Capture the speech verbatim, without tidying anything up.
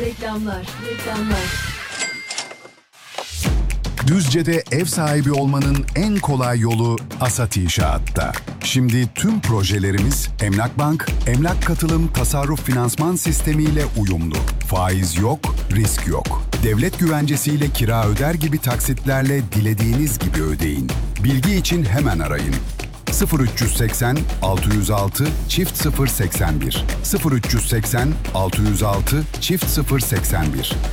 Reklamlar, reklamlar. Düzce'de ev sahibi olmanın en kolay yolu Asat İnşaat'ta. Şimdi tüm projelerimiz Emlakbank, Emlak Katılım Tasarruf Finansman Sistemi ile uyumlu. Faiz yok, risk yok. Devlet güvencesiyle kira öder gibi taksitlerle dilediğiniz gibi ödeyin. Bilgi için hemen arayın. sıfır üç yüz seksen altı yüz altı çift sıfır seksen bir sıfır üç yüz seksen altı yüz altı çift sıfır seksen bir